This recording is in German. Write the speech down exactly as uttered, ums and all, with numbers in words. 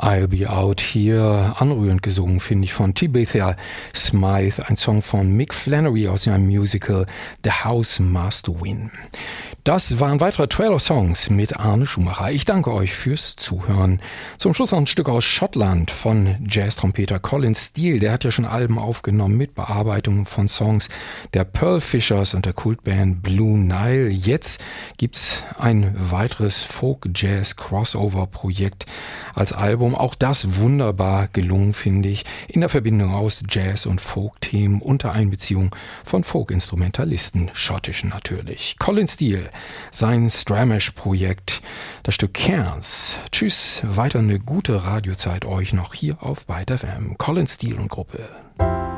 I'll Be Out hier, anrührend gesungen, finde ich, von Tabitha Smythe, ein Song von Mick Flannery aus dem Musical The House Must Win. Das war ein weiterer Trail of Songs mit Arne Schumacher. Ich danke euch fürs Zuhören. Zum Schluss noch ein Stück aus Schottland von Jazz-Trompeter Colin Steele. Der hat ja schon Alben aufgenommen mit Bearbeitungen von Songs der Pearl Fishers und der Kultband Blue Nile. Jetzt gibt's ein weiteres Folk-Jazz-Crossover-Projekt als Album. Auch das wunderbar gelungen, finde ich, in der Verbindung aus Jazz- und Folk-Themen unter Einbeziehung von Folk-Instrumentalisten, schottischen natürlich. Colin Steele, sein Stramash-Projekt, das Stück Cairns. Tschüss, weiter eine gute Radiozeit euch noch hier auf Byte F M. Colin Steele und Gruppe.